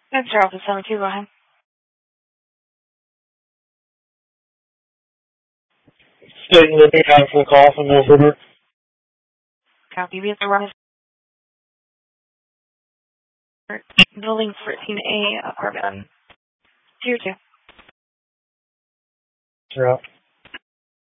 That's your office 72, go ahead. State Living Council call from Wilbur. Copy. We have the wrong building 14A apartment. Tier 2. Yeah.